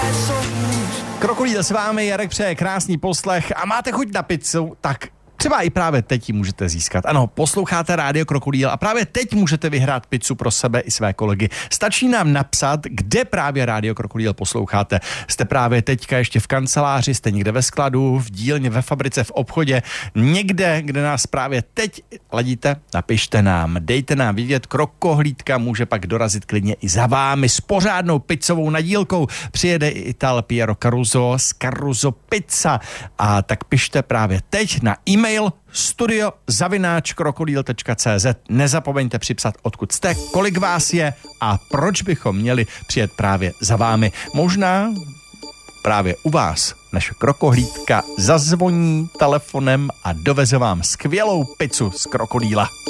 Krokodýl s vámi, Jarek přeje krásný poslech a máte chuť na pizzu, tak třeba i právě teď ji můžete získat. Ano, posloucháte Rádio Krokodýl a právě teď můžete vyhrát pizzu pro sebe i své kolegy. Stačí nám napsat, kde právě Rádio Krokodýl posloucháte. Jste právě teďka ještě v kanceláři, jste někde ve skladu, v dílně, ve fabrice, v obchodě, někde, kde nás právě teď ladíte, napište nám, dejte nám vědět, Krokohlídka může pak dorazit klidně i za vámi s pořádnou pizzovou nadílkou. Přijede i Ital Piero Caruso z Caruso Pizza. A tak pište právě teď na e-mail studio@krokodýl.cz. Nezapomeňte připsat, odkud jste, kolik vás je a proč bychom měli přijet právě za vámi. Možná právě u vás naše Krokohlídka zazvoní telefonem a doveze vám skvělou pizzu z Krokodýla.